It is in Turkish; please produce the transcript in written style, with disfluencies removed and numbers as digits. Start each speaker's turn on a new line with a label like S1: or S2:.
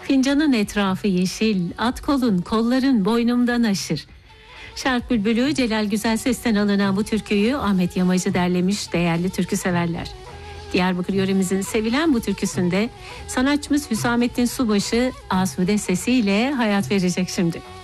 S1: Fincanın etrafı yeşil, at kolun, kolların boynumdan aşır. Şark Bülbülü Celal Güzelses'ten alınan bu türküyü Ahmet Yamacı derlemiş değerli türkü severler. Diyarbakır yöremizin sevilen bu türküsünde sanatçımız Hüsamettin Subaşı asude sesiyle hayat verecek şimdi.